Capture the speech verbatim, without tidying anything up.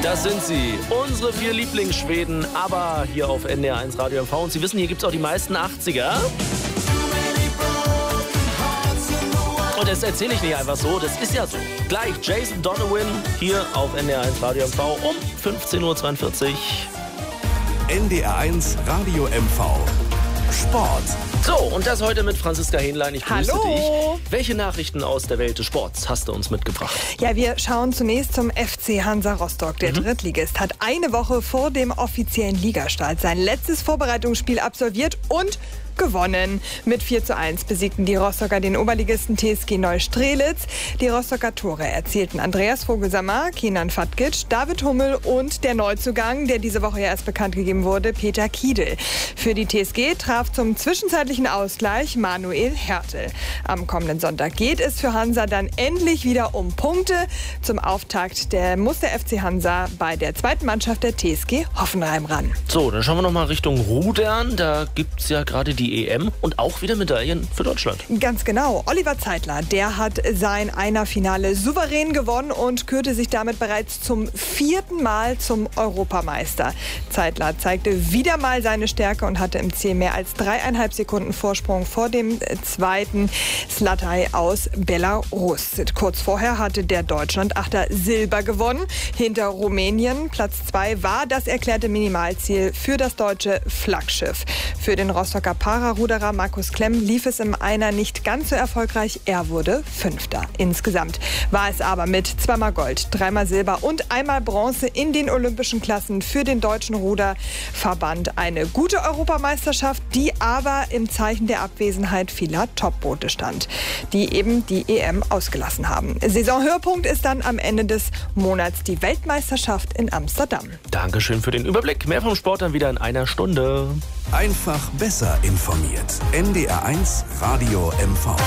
Das sind sie, unsere vier Lieblingsschweden, aber hier auf N D R eins Radio M V. Und Sie wissen, hier gibt es auch die meisten achtziger. Und das erzähle ich nicht einfach so, das ist ja so. Gleich Jason Donovan hier auf N D R eins Radio M V um fünfzehn Uhr zweiundvierzig. N D R eins Radio M V. Sport. So, und das heute mit Franziska Hähnlein. Ich grüße Hallo. dich. Welche Nachrichten aus der Welt des Sports hast du uns mitgebracht? Ja, wir schauen zunächst zum F C Hansa Rostock. Der mhm. Drittligist hat eine Woche vor dem offiziellen Ligastart sein letztes Vorbereitungsspiel absolviert und gewonnen. Mit vier zu eins besiegten die Rostocker den Oberligisten T S G Neustrelitz. Die Rostocker Tore erzielten Andreas Vogelsammer, Kenan Fatkic, David Hummel und der Neuzugang, der diese Woche ja erst bekannt gegeben wurde, Peter Kiedel. Für die T S G traf zum zwischenzeitlichen Ausgleich Manuel Hertel. Am kommenden Sonntag geht es für Hansa dann endlich wieder um Punkte. Zum Auftakt der, muss der F C Hansa bei der zweiten Mannschaft der T S G Hoffenheim ran. So, dann schauen wir noch mal Richtung Rudern. Da gibt es ja gerade die E M und auch wieder Medaillen für Deutschland. Ganz genau. Oliver Zeitler, der hat sein Einer-Finale souverän gewonnen und kürte sich damit bereits zum vierten Mal zum Europameister. Zeitler zeigte wieder mal seine Stärke und hatte im Ziel mehr als dreieinhalb Sekunden Vorsprung vor dem zweiten Zlataj aus Belarus. Kurz vorher hatte der Deutschland-Achter Silber gewonnen. Hinter Rumänien Platz zwei war das erklärte Minimalziel für das deutsche Flaggschiff. Für den Rostocker Pararuderer Markus Klemm lief es im Einer nicht ganz so erfolgreich. Er wurde Fünfter. Insgesamt war es aber mit zweimal Gold, dreimal Silber und einmal Bronze in den olympischen Klassen für den deutschen Ruderverband eine gute Europameisterschaft, die aber im Zeichen der Abwesenheit vieler Topboote stand, die eben die E M ausgelassen haben. Saisonhöhepunkt ist dann am Ende des Monats die Weltmeisterschaft in Amsterdam. Dankeschön für den Überblick. Mehr vom Sport dann wieder in einer Stunde. Einfach besser informiert. N D R eins Radio M V.